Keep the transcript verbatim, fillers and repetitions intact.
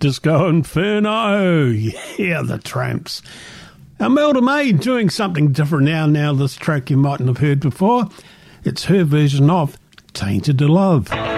Disco Inferno. Yeah, the Tramps. Imelda May doing something different now. Now this track you mightn't have heard before. It's her version of Tainted to Love.